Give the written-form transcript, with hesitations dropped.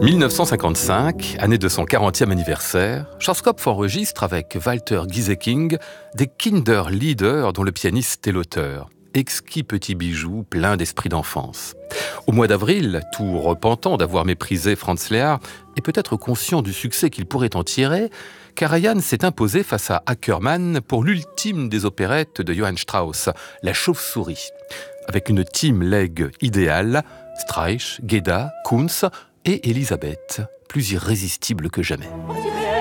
1955, année de son 40e anniversaire, Schwarzkopf enregistre avec Walter Gieseking des Kinderlieder dont le pianiste est l'auteur. Exquis petits bijoux, pleins d'esprit d'enfance. Au mois d'avril, tout repentant d'avoir méprisé Franz Lehár et peut-être conscient du succès qu'il pourrait en tirer, Karajan s'est imposé face à Ackermann pour l'ultime des opérettes de Johann Strauss, La Chauve-souris. Avec une team leg idéale, Streich, Gedda, Kunz et Elisabeth, plus irrésistible que jamais.